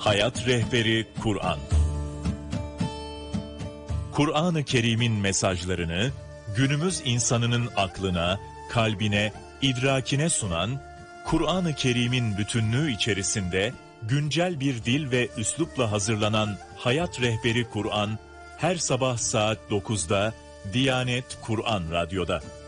Hayat Rehberi Kur'an. Kur'an-ı Kerim'in mesajlarını günümüz insanının aklına, kalbine, idrakine sunan, Kur'an-ı Kerim'in bütünlüğü içerisinde güncel bir dil ve üslupla hazırlanan Hayat Rehberi Kur'an, her sabah saat 9'da Diyanet Kur'an Radyo'da.